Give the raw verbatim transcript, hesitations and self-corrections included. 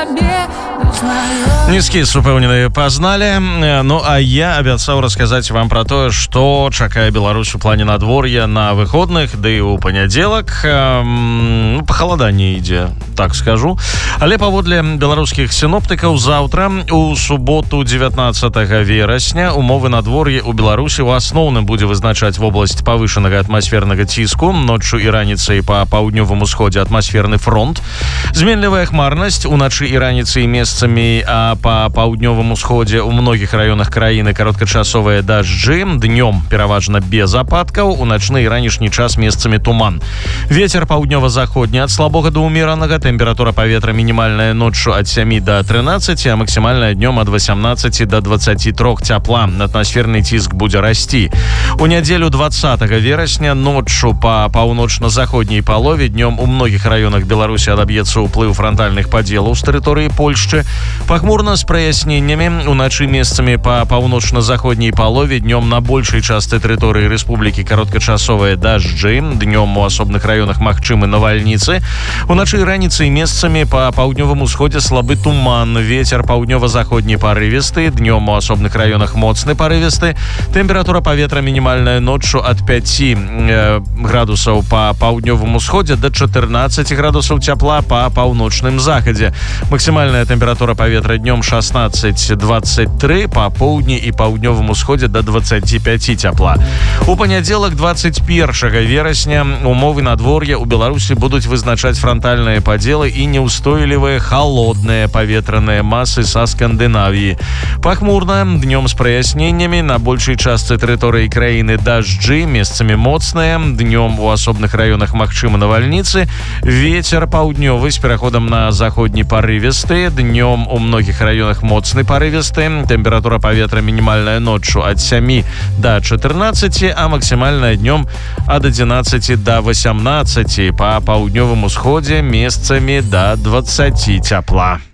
сабе прызнаю. Нізкі супэўненыя пазналі. Ну а я абяцаў расказаць вам пра тое, што чакае Беларусь у плане надвор'я на выходных, ды і ў панядзелак. Ну, пахаладанне ідзе, так скажу. Але паводле беларускіх сіноптыкаў, заўтра у суботу дзевятнаццатага верасня умовы надвор'я ў Беларусі ў асноўным будзе вызначаць вобласць павышанага атмасфернага ціску. Ноччу і раніцай па паўднёвым усходзе атмасферны фронт. Зменлівая хмарнасць уначы і раніцай месцамі, а па паўднёвым усходзе ў многіх раёнах краіны кароткачасовыя дажджы. Днём пераважна без ападкаў, у начны і ранішні час месцамі туман. Вецер паўднёва-заходні ад слабога да ўмеранага, тэмпература паветра мінімальная ноччу ад сямі да трынаццаці, а максімальная днём ад васямнаццаці да дваццаці трох цяпла. Атмасферны ціск будзе расці. У нядзелю дваццатага верасня ноччу па паўночна-заходняй палове, днём у многіх раёнах Беларусі адаб'ецца ўплыў франтальных падзелаў з тэрыторыі Польшчы. Пахмурна з праясненнямі, уначы месцамі па паўночна-заходняй палове, днём на большай частцы тэрыторыі рэспублікі кароткачасовыя дажджы, днём у асобных раёнах магчымы навальніцы. Уначы і раніцай месцамі па паўднёвым усходзе слабы туман, вецер паўднёва-заходні парывісты, днём у асобных раёнах моцны парывісты. Тэмпература паветра мінімальная ноччу ад пяці э, градусаў па паўднёвым усходзе да чатырнаццаці градусаў цяпла па паўночным захадзе. Максімальная тэмпература паветра днём шаснаццаць дваццаць тры, па поўдні і паўднёвым усходзе да дваццаці пяці цяпла. У панядзелак дваццаць першага верасня умовы надвор'я ў Беларусі будуць вызначаць франтальныя падзелы і неўстойлівыя халодныя паветраныя масы са Скандынавіі. Пахмурна, днём з праясненнямі, на большай частцы тэрыторыі краіны дажджы, месцамі моцныя, днём у асобных раёнах магчымы навальніцы, вецер паўднёвы з пераходам на заходні парывісты, днём у многіх раёнах моцны парывісты, тэмпература паветра мінімальная ноччу ад сямі да чатырнаццаці, а максімальная днём ад адзінаццаці да васямнаццаці, па паўднёвым усходзе месцамі да дваццаці цяпла.